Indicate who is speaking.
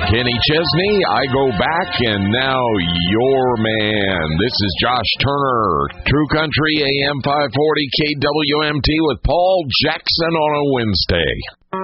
Speaker 1: Kenny Chesney, I go back, and now your man. This is Josh Turner, True Country AM 540 KWMT with Paul Jackson on a Wednesday.